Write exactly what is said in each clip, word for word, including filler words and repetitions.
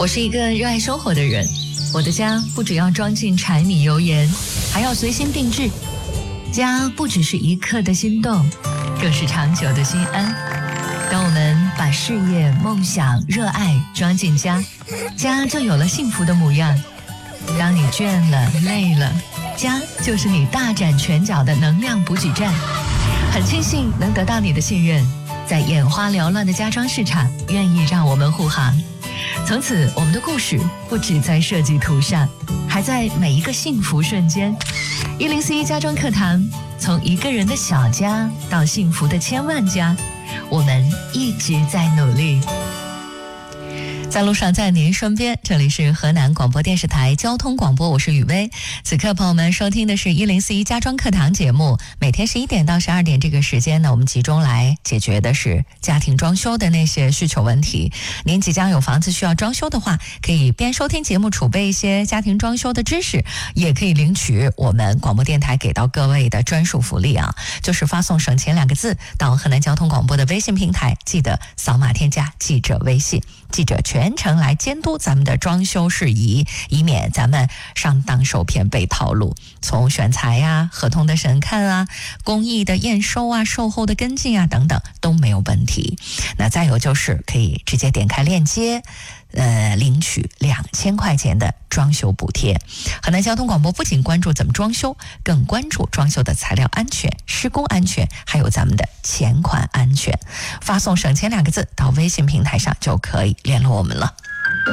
我是一个热爱生活的人，我的家不只要装进柴米油盐，还要随心定制。家不只是一刻的心动，更是长久的心安。当我们把事业、梦想、热爱装进家，家就有了幸福的模样。当你倦了、累了，家就是你大展拳脚的能量补给站。很庆幸能得到你的信任，在眼花缭乱的家装市场，愿意让我们护航。从此，我们的故事不只在设计图上，还在每一个幸福瞬间。一零四一家装课堂，从一个人的小家到幸福的千万家，我们一直在努力。在路上，在您身边，这里是河南广播电视台交通广播，我是雨薇。此刻朋友们收听的是一零四一家装课堂节目，每天十一点到十二点这个时间呢，我们集中来解决的是家庭装修的那些需求问题。您即将有房子需要装修的话，可以边收听节目储备一些家庭装修的知识，也可以领取我们广播电台给到各位的专属福利啊，就是发送省钱两个字到河南交通广播的微信平台，记得扫码添加记者微信，记者全程来监督咱们的装修事宜，以免咱们上当受骗被套路。从选材呀、合同的审看啊、工艺的验收啊、售后的跟进啊等等都没有问题。那再有就是可以直接点开链接，呃，领取两千块钱的装修补贴。河南交通广播不仅关注怎么装修，更关注装修的材料安全、施工安全，还有咱们的钱款安全。发送省钱两个字到微信平台上就可以联络我们了。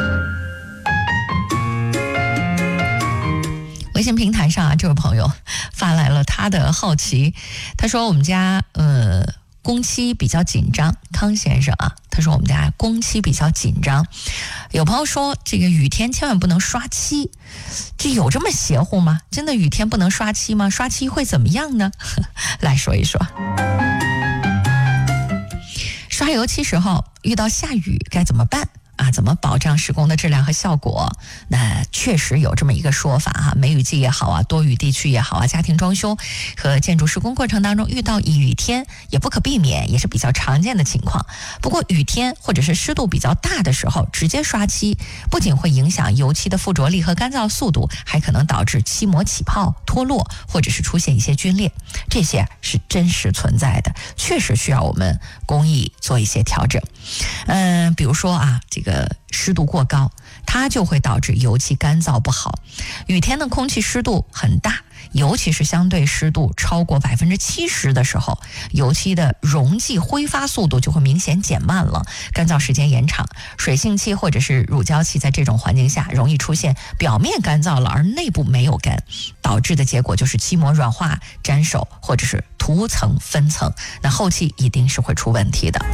微信平台上啊，这位朋友发来了他的好奇，他说我们家呃工期比较紧张，康先生啊，他说我们家工期比较紧张。有朋友说这个雨天千万不能刷漆，这有这么邪乎吗？真的雨天不能刷漆吗？刷漆会怎么样呢？来说一说。刷油漆时候遇到下雨该怎么办啊？怎么保障施工的质量和效果？那确实有这么一个说法哈、啊，梅雨季也好啊，多雨地区也好啊，家庭装修和建筑施工过程当中遇到雨天也不可避免，也是比较常见的情况。不过雨天或者是湿度比较大的时候，直接刷漆不仅会影响油漆的附着力和干燥速度，还可能导致漆膜起泡、脱落，或者是出现一些皲裂，这些是真实存在的，确实需要我们工艺做一些调整。嗯、呃，比如说啊，这个湿度过高，它就会导致油漆干燥不好。雨天的空气湿度很大，尤其是相对湿度超过百分之七十的时候，油漆的溶剂挥发速度就会明显减慢了，干燥时间延长。水性漆或者是乳胶漆在这种环境下容易出现表面干燥了而内部没有干，导致的结果就是漆膜软化、粘手或者是涂层分层，那后期一定是会出问题的。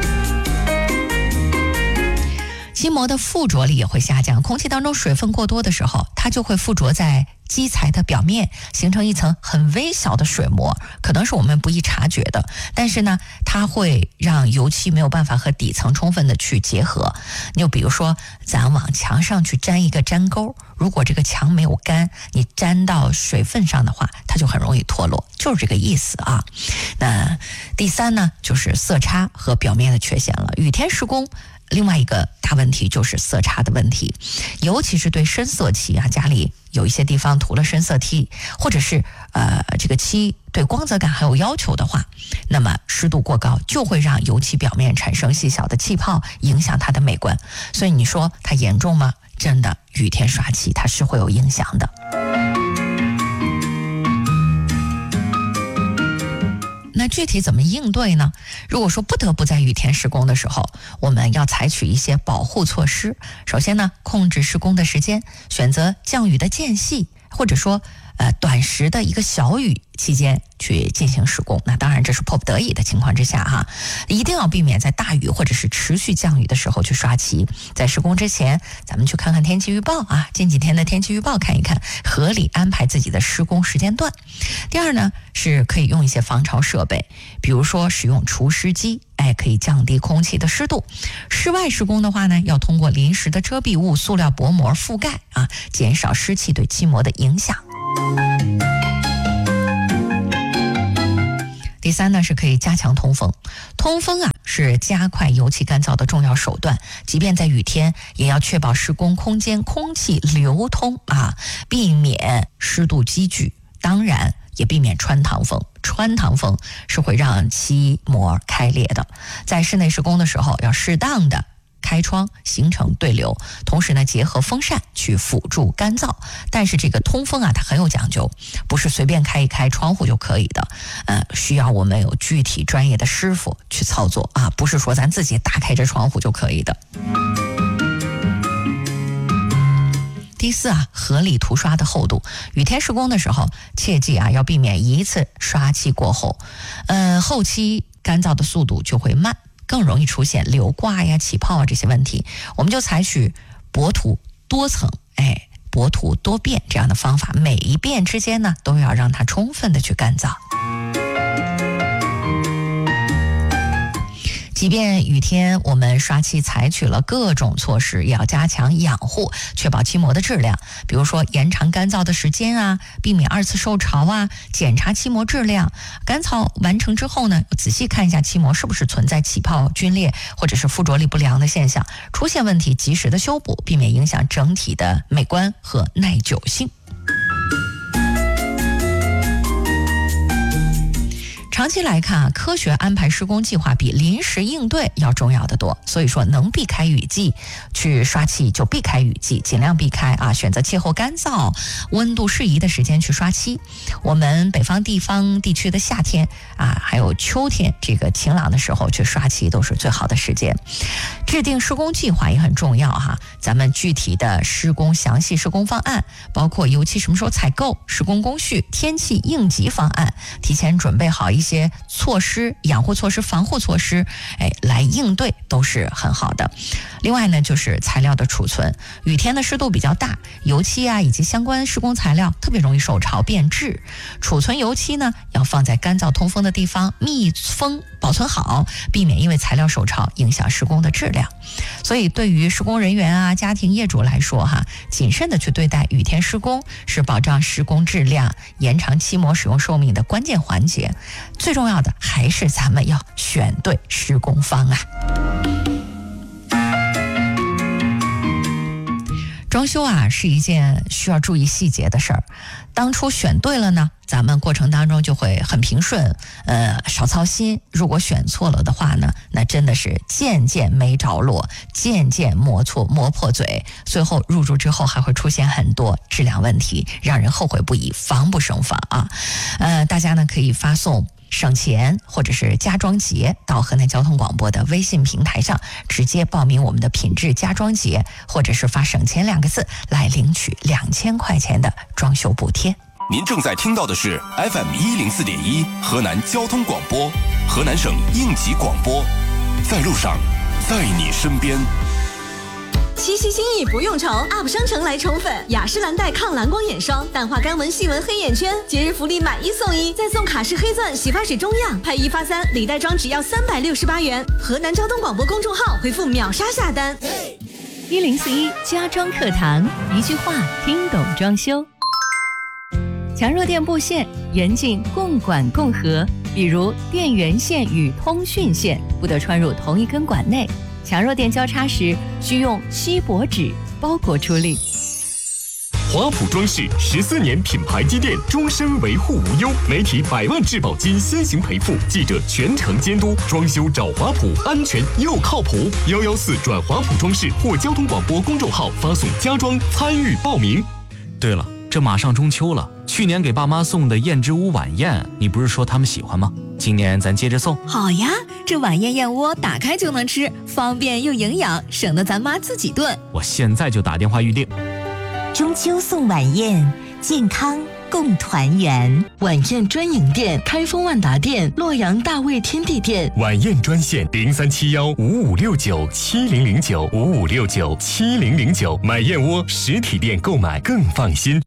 漆膜的附着力也会下降，空气当中水分过多的时候，它就会附着在基材的表面，形成一层很微小的水膜，可能是我们不易察觉的，但是呢，它会让油漆没有办法和底层充分的去结合。你就比如说，咱往墙上去粘一个粘钩，如果这个墙没有干，你粘到水分上的话，它就很容易脱落，就是这个意思啊。那第三呢，就是色差和表面的缺陷了。雨天施工，另外一个大问题就是色差的问题，尤其是对深色漆啊，家里有一些地方涂了深色漆，或者是呃这个漆对光泽感很有要求的话，那么湿度过高就会让油漆表面产生细小的气泡，影响它的美观。所以你说它严重吗？真的，雨天刷漆它是会有影响的。那具体怎么应对呢？如果说不得不在雨天施工的时候，我们要采取一些保护措施。首先呢，控制施工的时间，选择降雨的间隙，或者说呃短时的一个小雨期间去进行施工。那当然这是迫不得已的情况之下哈，一定要避免在大雨或者是持续降雨的时候去刷漆。在施工之前，咱们去看看天气预报啊，近几天的天气预报看一看，合理安排自己的施工时间段。第二呢，是可以用一些防潮设备，比如说使用除湿机，哎，可以降低空气的湿度。室外施工的话呢，要通过临时的遮蔽物、塑料薄膜覆盖啊，减少湿气对漆膜的影响。第三呢，是可以加强通风。通风啊， 是加快油漆干燥的重要手段，即便在雨天，也要确保施工空间空气流通啊，避免湿度积聚。当然，也避免穿堂风。穿堂风是会让漆膜开裂的。在室内施工的时候，要适当的开窗，形成对流，同时呢，结合风扇去辅助干燥。但是这个通风啊，它很有讲究，不是随便开一开窗户就可以的，呃，需要我们有具体专业的师傅去操作啊，不是说咱自己打开这窗户就可以的。第四啊，合理涂刷的厚度。雨天施工的时候，切记啊，要避免一次刷漆过厚，呃，后期干燥的速度就会慢，更容易出现流挂呀、起泡啊这些问题。我们就采取薄涂多层，哎，薄涂多遍这样的方法，每一遍之间呢，都要让它充分的去干燥。即便雨天我们刷漆采取了各种措施，也要加强养护，确保漆膜的质量。比如说延长干燥的时间啊，避免二次受潮啊，检查漆膜质量。干燥完成之后呢，仔细看一下漆膜是不是存在起泡、皲裂或者是附着力不良的现象，出现问题及时的修补，避免影响整体的美观和耐久性。长期来看啊，科学安排施工计划比临时应对要重要得多。所以说，能避开雨季去刷漆就避开雨季，尽量避开啊，选择气候干燥、温度适宜的时间去刷漆。我们北方地方地区的夏天啊，还有秋天这个晴朗的时候去刷漆都是最好的时间。制定施工计划也很重要哈，咱们具体的施工详细施工方案，包括油漆什么时候采购、施工工序、天气应急方案，提前准备好一些些措施、养护措施、防护措施，哎，来应对都是很好的。另外呢，就是材料的储存。雨天的湿度比较大，油漆啊以及相关施工材料特别容易受潮变质。储存油漆呢，要放在干燥通风的地方，密封保存好，避免因为材料受潮影响施工的质量。所以，对于施工人员啊、家庭业主来说，哈，谨慎的去对待雨天施工，是保障施工质量、延长漆膜使用寿命的关键环节。最重要的还是咱们要选对施工方啊。装修啊是一件需要注意细节的事儿，当初选对了呢，咱们过程当中就会很平顺，呃，少操心。如果选错了的话呢，那真的是件件没着落，件件磨错磨破嘴，最后入住之后还会出现很多质量问题，让人后悔不已，防不胜防啊。呃，大家呢可以发送省钱或者是家装节到河南交通广播的微信平台上，直接报名我们的品质家装节，或者是发省钱两个字来领取两千块钱的装修补贴。 您正在听到的是 F M 一零四点一河南交通广播，河南省应急广播，在路上，在你身边。 七夕心意不用愁 ，U P 商城来宠粉，雅诗兰黛抗蓝光眼霜，淡化干纹细纹黑眼圈，节日福利买一送一，再送卡式黑钻洗发水中样，拍一发三，礼袋装只要三百六十八元。河南交通广播公众号回复秒杀下单。 一零四一家装课堂，一句话听懂装修。强弱电布线严禁共管共合，比如电源线与通讯线不得穿入同一根管内。强弱电交叉时，需用锡箔纸包裹处理。 华普装饰十四年品牌积淀，终身维护无忧，媒体百万质保金先行赔付，记者全程监督，装修找华普，安全又靠谱。幺幺四转华普装饰或交通广播公众号发送家装参与报名。 对了，这马上中秋了，去年给爸妈送的燕之屋晚宴，你不是说他们喜欢吗？今年咱接着送。 好呀，这晚宴燕窝打开就能吃，方便又营养，省得咱妈自己炖。 我现在就打电话预定。 中秋送晚宴，健康共团圆。 晚宴专营店：开封万达店、洛阳大卫天地店。 晚宴专线零三七幺五五六九七零零九五五六九七零零九。买燕窝实体店购买更放心。